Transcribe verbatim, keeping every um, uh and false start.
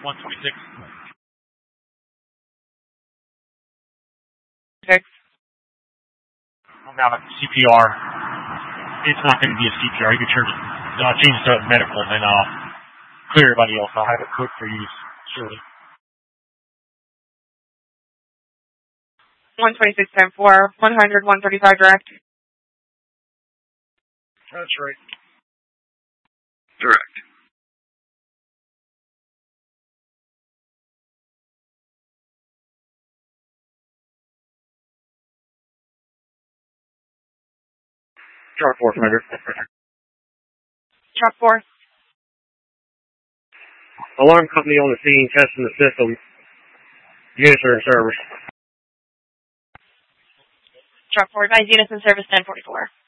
one twenty-six. Six. I'm out of C P R. It's not going to be a C P R. You can turn it, uh, change it to medical, and then I'll clear everybody else. I'll have it quick for use shortly. one twenty-six ten four, one hundred, one thirty-five direct. That's right. Direct. Truck four, Commander. Truck four. Alarm company on the scene, testing the system. Units are in service. Truck four, advise units in service ten forty-four.